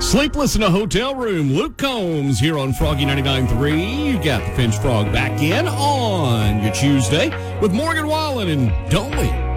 Sleepless in a Hotel Room. Luke Combs here on Froggy 99.3. You got the Finch Frog back in on your Tuesday with Morgan Wallen and Don't We?